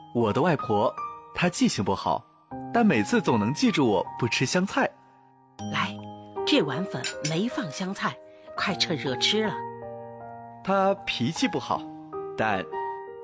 我的外婆，她记性不好，但每次总能记住我不吃香菜。 来，这碗粉没放香菜，快趁热吃了。 她脾气不好，但